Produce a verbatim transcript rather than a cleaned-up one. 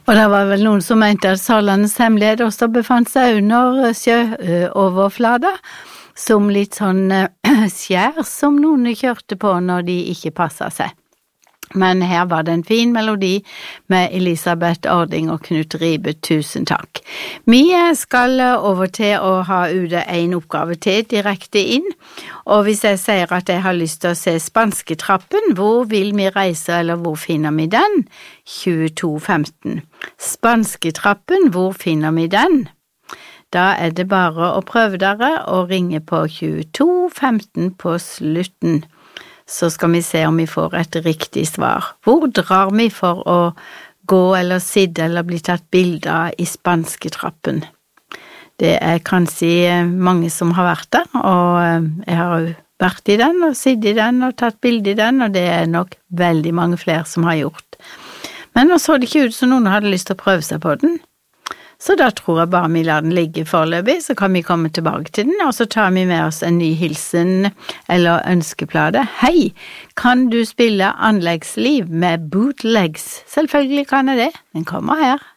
Og det var vel noen som mente at Sørlandets hemmelighet også befant seg under sjøoverflata, som litt sånn skjær som noen kjørte på når de ikke passet seg. Men her var det en fin melodi med Elisabeth Ording og Knut Ribe, tusen takk. Vi skal over til å ha ute en oppgave til direkte inn, og hvis jeg sier at jeg har lyst til å se Spansketrappen, hvor vil vi reise, eller hvor finner vi den? tjueto femten. Spansketrappen, hvor finner vi den? Da er det bare å prøve dere og ringe på tjueto femten på slutten. Så skal vi se om vi får et riktig svar. Hvor drar vi for å gå eller sitte eller bli tatt bilder av i Spansketrappen? Det er kanskje mange som har vært der, og jeg har jo vært i den og sittet i den og tatt bilder i den, og det er nok veldig mange flere som har gjort. Men nå så det ikke ut som noen hadde lyst til å prøve seg på den. Så da tror jeg bare vi lar den ligge foreløpig, så kan vi komme tilbake til den, og så tar vi med oss en ny hilsen eller ønskeplate. Hei, kan du spille Anleggsliv med Bootlegs? Selvfølgelig kan jeg det, den kommer her.